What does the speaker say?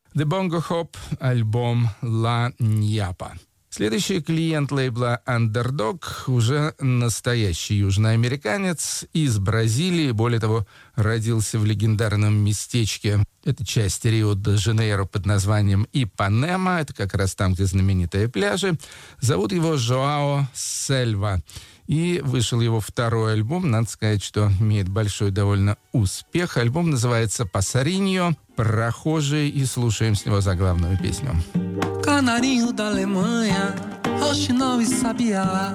The Bongo Hop, альбом «Ла Ньяпа». Следующий клиент лейбла Underdog уже настоящий южноамериканец из Бразилии. Более того, родился в легендарном местечке. Это часть Рио-де-Жанейро под названием Ипанема. Это как раз там, где знаменитые пляжи. Зовут его Жоао Сельва. И вышел его второй альбом. Надо сказать, что имеет большой довольно успех. Альбом называется «Пассариньо», «Прохожий», и слушаем с него заглавную песню. Canarinho da Alemanha, rouxinol e sabiá.